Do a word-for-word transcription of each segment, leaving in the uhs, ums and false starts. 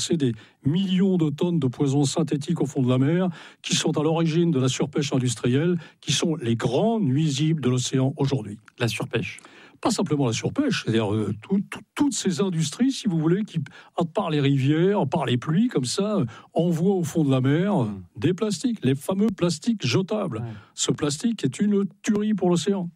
déverser des millions de tonnes de poisons synthétiques au fond de la mer, qui sont à l'origine de la surpêche industrielle, qui sont les grands nuisibles de l'océan aujourd'hui. La surpêche. Pas simplement la surpêche, c'est-à-dire euh, tout, tout, toutes ces industries, si vous voulez, qui, par les rivières, par les pluies, comme ça, euh, envoient au fond de la mer euh, des plastiques, les fameux plastiques jetables. Ouais. Ce plastique est une tuerie pour l'océan.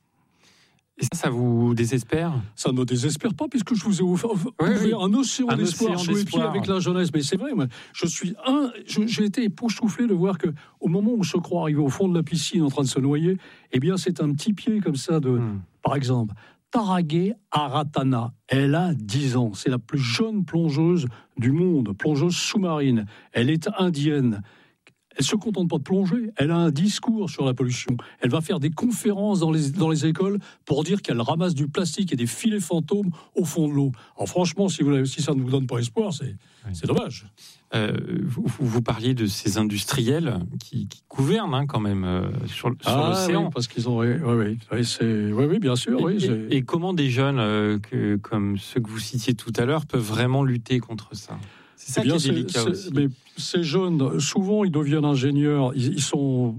Et ça, ça vous désespère ? Ça ne me désespère pas, puisque je vous ai offert, oui, ouvert oui. un océan un d'espoir océan sous les pieds avec la jeunesse. Mais c'est vrai, moi, je suis un, je, j'ai été époustouflé de voir que, au moment où on se croit arrivé au fond de la piscine en train de se noyer, eh bien, c'est un petit pied comme ça de, hmm. par exemple, Taragé Aratana. Elle a dix ans. C'est la plus jeune plongeuse du monde, plongeuse sous-marine. Elle est indienne. Elle ne se contente pas de plonger, elle a un discours sur la pollution. Elle va faire des conférences dans les, dans les écoles pour dire qu'elle ramasse du plastique et des filets fantômes au fond de l'eau. Alors franchement, si, vous, si ça ne vous donne pas espoir, c'est, oui. c'est dommage. Euh, vous, vous parliez de ces industriels qui, qui gouvernent hein, quand même euh, sur, sur ah, l'océan. Oui, parce qu'ils ont... Oui, oui, oui, c'est, oui, oui bien sûr. Et, oui, et, et comment des jeunes euh, que, comme ceux que vous citiez tout à l'heure peuvent vraiment lutter contre ça ? C'est ça eh bien, qui est délicat c'est, aussi. C'est, mais ces jeunes, souvent, ils deviennent ingénieurs. Ils, ils sont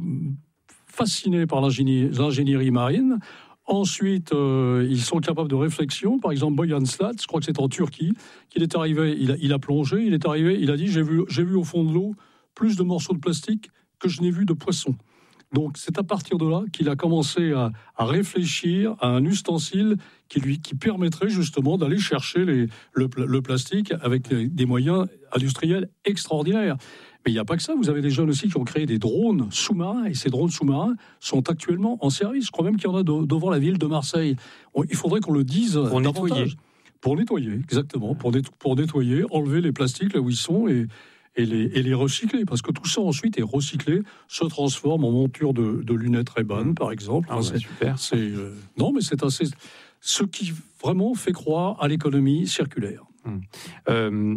fascinés par l'ingénierie, l'ingénierie marine. Ensuite, euh, ils sont capables de réflexion. Par exemple, Boyan Slat, je crois que c'est en Turquie, qu'il est arrivé, il a, il a plongé, il est arrivé, il a dit, j'ai vu, j'ai vu au fond de l'eau plus de morceaux de plastique que je n'ai vu de poissons. Donc, c'est à partir de là qu'il a commencé à, à réfléchir à un ustensile qui lui qui permettrait justement d'aller chercher les, le, le plastique avec des moyens industriels extraordinaires. Mais il n'y a pas que ça. Vous avez des jeunes aussi qui ont créé des drones sous-marins, et ces drones sous-marins sont actuellement en service. Je crois même qu'il y en a de, devant la ville de Marseille. Il faudrait qu'on le dise pour davantage. Nettoyer. Pour nettoyer, exactement. Pour, net, pour nettoyer, enlever les plastiques là où ils sont et... Et les, et les recycler, parce que tout ça ensuite est recyclé, se transforme en monture de, de lunettes Ray-Ban, par exemple. Ah, c'est, ouais, super. C'est, euh, non, mais c'est assez... Ce qui vraiment fait croire à l'économie circulaire. Hum. Euh,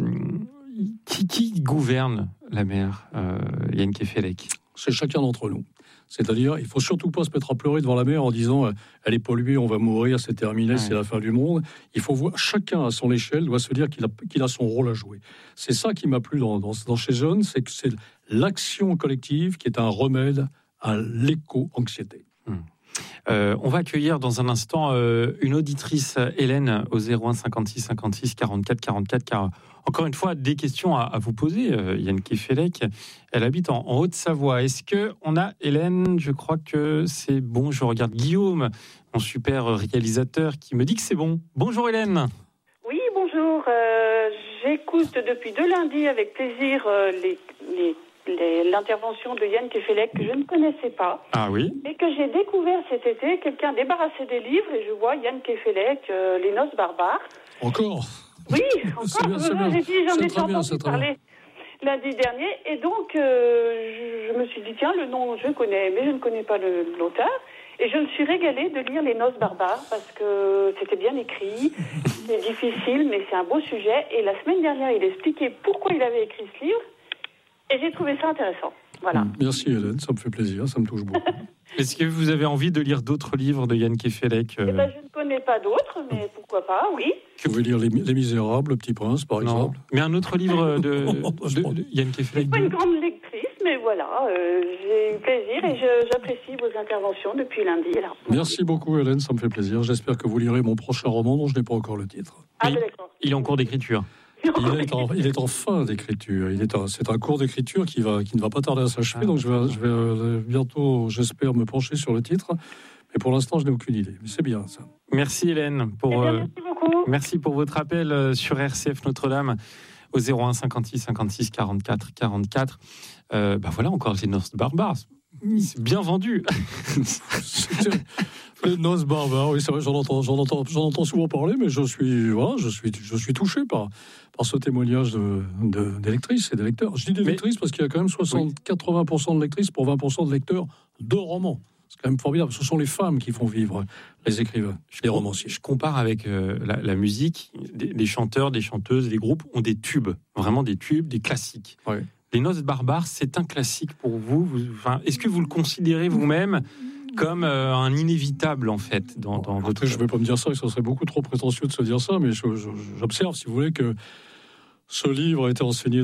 qui, qui gouverne la mer, euh, Yann Kefelec ? C'est chacun d'entre nous. C'est-à-dire, il ne faut surtout pas se mettre à pleurer devant la mer en disant euh, elle est polluée, on va mourir, c'est terminé, ouais. c'est la fin du monde. Il faut voir, chacun à son échelle doit se dire qu'il a, qu'il a son rôle à jouer. C'est ça qui m'a plu dans, dans, dans chez Jeunes, c'est que c'est l'action collective qui est un remède à l'éco-anxiété. Hum. Euh, on va accueillir dans un instant euh, une auditrice, Hélène, au zéro un cinquante-six cinquante-six quarante-quatre quarante-quatre, car encore une fois, des questions à, à vous poser, euh, Yann Kefelec. Elle habite en, en Haute-Savoie. Est-ce qu'on a Hélène ? Je crois que c'est bon. Je regarde Guillaume, mon super réalisateur, qui me dit que c'est bon. Bonjour Hélène. Oui, bonjour. Euh, j'écoute depuis deux lundis avec plaisir euh, les, les, les, l'intervention de Yann Kefelec que je ne connaissais pas. Ah oui. Et que j'ai découvert cet été. Quelqu'un débarrassé des livres et je vois Yann Kefelec, euh, Les Noces barbares. Encore ? Oui, encore, c'est bien, c'est bien. J'ai dit, j'en c'est ai entendu bien, parler lundi dernier, et donc euh, je, je me suis dit, tiens, le nom, je connais, mais je ne connais pas le, l'auteur, et je me suis régalée de lire Les Noces barbares, parce que c'était bien écrit, c'est difficile, mais c'est un beau sujet, et la semaine dernière, il expliquait pourquoi il avait écrit ce livre, et j'ai trouvé ça intéressant. Voilà. Merci Hélène, ça me fait plaisir, ça me touche beaucoup. Est-ce que vous avez envie de lire d'autres livres de Yann Kefelec euh... eh ben, je ne connais pas d'autres, mais pourquoi pas, oui. Vous pouvez lire Les, les Misérables, Le Petit Prince, par non. exemple. Mais un autre livre de, de, de, de Yann Kefelec. Je ne suis pas une grande lectrice, mais voilà, euh, j'ai eu plaisir et je, j'apprécie vos interventions depuis lundi. Alors. Merci beaucoup Hélène, ça me fait plaisir. J'espère que vous lirez mon prochain roman dont je n'ai pas encore le titre. Ah, ben, d'accord. Il est en cours d'écriture. Il est, en, il est en fin d'écriture. Il est un, c'est un cours d'écriture qui, va, qui ne va pas tarder à s'achever. Ah, donc je vais, je vais euh, bientôt, j'espère, me pencher sur le titre. Mais pour l'instant, je n'ai aucune idée. Mais c'est bien ça. Merci Hélène. Pour, eh bien, merci beaucoup. Merci pour votre appel sur R C F Notre-Dame au zéro un cinquante-six cinquante-six quarante-quatre quarante-quatre. Euh, bah voilà, encore Les Noces barbares. C'est bien vendu. Les Noces barbares, oui, c'est vrai, j'en entends, j'en entends, j'en entends souvent parler, mais je suis, voilà, je suis, je suis touché par, par ce témoignage de, de, des lectrices et des lecteurs. Je dis des mais, lectrices parce qu'il y a quand même soixante à quatre-vingts pour cent de lectrices pour vingt pour cent de lecteurs de romans. C'est quand même formidable. Ce sont les femmes qui font vivre les écrivains, les romanciers. Je compare avec euh, la, la musique. Des, des chanteurs, des chanteuses, des groupes ont des tubes, vraiment des tubes, des classiques. Oui. Les Noces barbares, c'est un classique pour vous, vous enfin, est-ce que vous le considérez vous-même comme euh, un inévitable, en fait, dans, dans Après, votre... je ne vais pas me dire ça, ça serait beaucoup trop prétentieux de se dire ça, mais je, je, j'observe, si vous voulez, que ce livre a été enseigné